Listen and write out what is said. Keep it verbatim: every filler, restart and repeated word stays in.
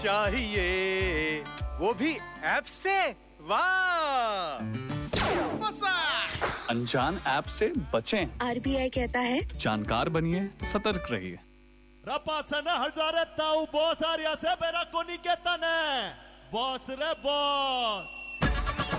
चाहिए वो भी ऐप से। वाह, फंसा। अनजान ऐप से बचें। आरबीआई कहता है जानकार बनिए, सतर्क रहिए। रपासन हजारे ताऊ बॉस आर्या से बेरा कोनी के तने बॉस रे बॉस।